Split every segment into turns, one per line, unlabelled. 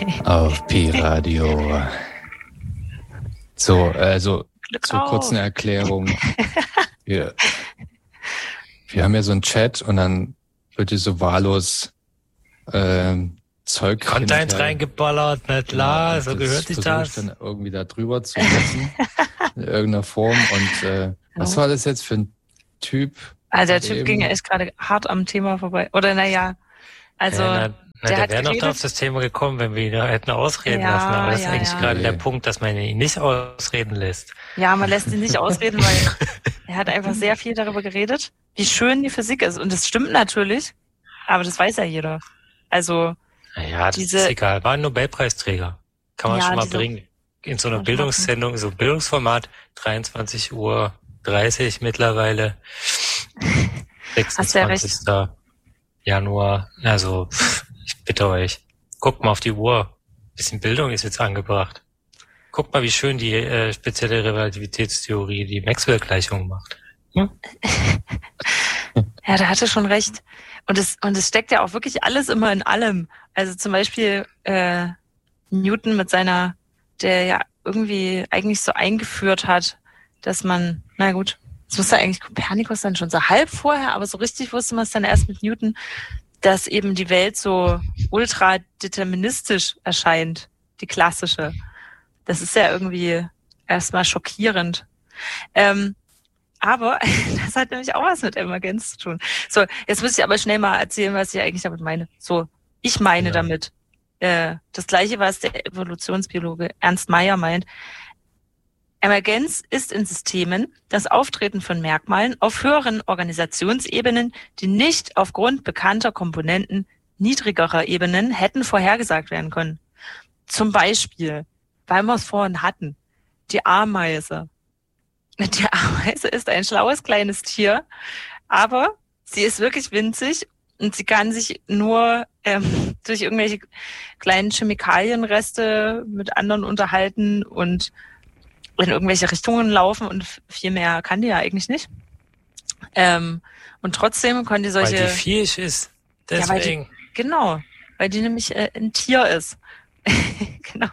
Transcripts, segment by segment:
Auf Pi-Radio. So, also zur kurzen Erklärung. Wir haben ja so einen Chat und dann wird hier so wahllos Zeug
Content reingeballert, na klar, so gehört sich das.
Ich dann irgendwie da drüber zu setzen, in irgendeiner Form. Und was war das jetzt für ein Typ?
Also der Typ ging ja echt gerade hart am Thema vorbei. Oder naja, also...
der wäre noch auf das Thema gekommen, wenn wir ihn hätten ausreden lassen. Aber das ist eigentlich gerade der Punkt, dass man ihn nicht ausreden lässt.
Ja, man lässt ihn nicht ausreden, weil er hat einfach sehr viel darüber geredet, wie schön die Physik ist. Und das stimmt natürlich, aber das weiß ja jeder. Also
naja, das ist egal. War ein Nobelpreisträger. Kann man schon mal bringen. In so einer Bildungssendung, so ein Bildungsformat, 23:30 Uhr mittlerweile. 26. Januar. Also, ich bitte euch. Guckt mal auf die Uhr. Bisschen Bildung ist jetzt angebracht. Guckt mal, wie schön die spezielle Relativitätstheorie die Maxwell-Gleichung macht.
Ja, da hatte schon recht. Und es steckt ja auch wirklich alles immer in allem. Also zum Beispiel Newton mit seiner, der ja irgendwie eigentlich so eingeführt hat, dass man, na gut, das wusste eigentlich Kopernikus dann schon so halb vorher, aber so richtig wusste man es dann erst mit Newton, dass eben die Welt so ultra deterministisch erscheint, die klassische. Das ist ja irgendwie erstmal schockierend. Aber das hat nämlich auch was mit Emergenz zu tun. So, jetzt muss ich aber schnell mal erzählen, was ich eigentlich damit meine. So, ich meine damit das Gleiche, was der Evolutionsbiologe Ernst Mayr meint. Emergenz ist in Systemen das Auftreten von Merkmalen auf höheren Organisationsebenen, die nicht aufgrund bekannter Komponenten niedrigerer Ebenen hätten vorhergesagt werden können. Zum Beispiel, weil wir es vorhin hatten, die Ameise. Die Ameise ist ein schlaues kleines Tier, aber sie ist wirklich winzig und sie kann sich nur durch irgendwelche kleinen Chemikalienreste mit anderen unterhalten und in irgendwelche Richtungen laufen und viel mehr kann die ja eigentlich nicht. Und trotzdem können die solche...
Weil die Viech ist, deswegen.
Ja, weil die nämlich ein Tier ist. Genau.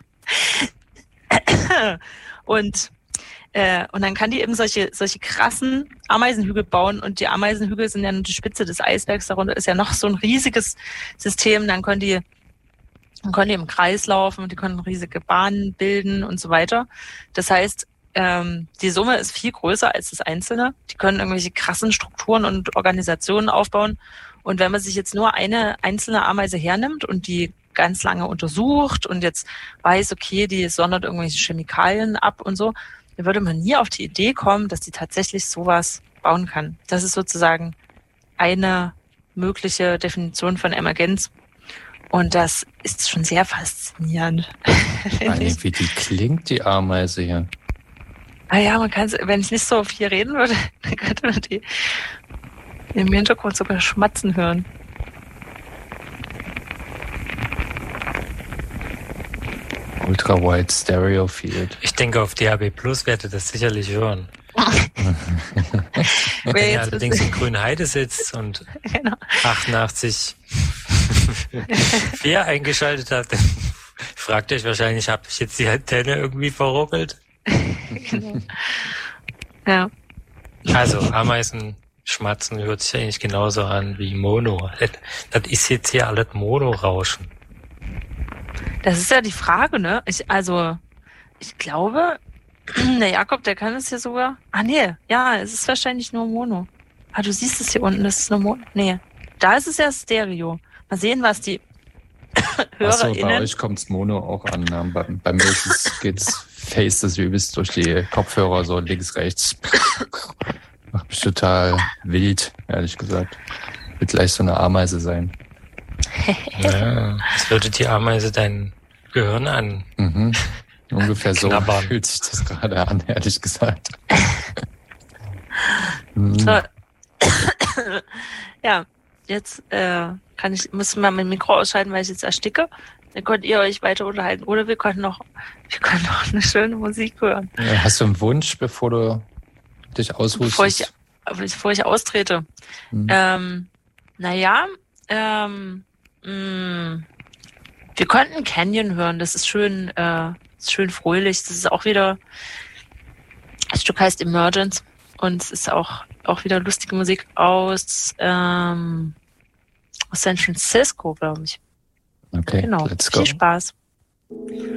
Und dann kann die eben solche krassen Ameisenhügel bauen und die Ameisenhügel sind ja nur die Spitze des Eisbergs, darunter ist ja noch so ein riesiges System, dann können die im Kreis laufen und die können riesige Bahnen bilden und so weiter. Das heißt, die Summe ist viel größer als das Einzelne. Die können irgendwelche krassen Strukturen und Organisationen aufbauen. Und wenn man sich jetzt nur eine einzelne Ameise hernimmt und die ganz lange untersucht und jetzt weiß, okay, die sondert irgendwelche Chemikalien ab und so, dann würde man nie auf die Idee kommen, dass die tatsächlich sowas bauen kann. Das ist sozusagen eine mögliche Definition von Emergenz. Und das ist schon sehr faszinierend.
Wie die klingt, die Ameise hier.
Ah ja, man kann, wenn ich nicht so viel reden würde, dann könnte man die im Hintergrund sogar schmatzen hören.
Ultra-Wide Stereo Field.
Ich denke, auf DAB Plus werdet das sicherlich hören. Wenn ihr allerdings in Grünheide sitzt und 88 4 eingeschaltet habt, dann fragt euch wahrscheinlich, habe ich jetzt die Antenne irgendwie verruckelt?
Genau. Ja.
Also Ameisen schmatzen hört sich eigentlich genauso an wie Mono. Das ist jetzt hier alles Mono-Rauschen.
Das ist ja die Frage, ne? Ich glaube, der Jakob, der kann es hier sogar. Ah, nee, ja, es ist wahrscheinlich nur Mono. Ah, du siehst es hier unten, das ist nur Mono. Nee, da ist es ja Stereo. Mal sehen, was die HörerInnen...
Achso, bei euch kommt's Mono auch an. Bei mir geht's Face das übelst durch die Kopfhörer, so links, rechts. Macht mich total wild, ehrlich gesagt. Wird gleich so eine Ameise sein.
Ja, das würde die Ameise dein Gehirn an.
Mhm. Ungefähr so
knabbern.
Fühlt sich das gerade an, ehrlich gesagt.
So. Ja, jetzt muss man mein Mikro ausschalten, weil ich jetzt ersticke. Dann könnt ihr euch weiter unterhalten. Oder wir können noch eine schöne Musik hören.
Ja, hast du einen Wunsch, bevor du dich aushustest?
Bevor ich austrete. Wir konnten Canyon hören, das ist schön fröhlich. Das ist auch wieder, das Stück heißt Emergence und es ist auch wieder lustige Musik aus San Francisco, glaube ich.
Okay,
Genau,
let's go.
viel Spaß.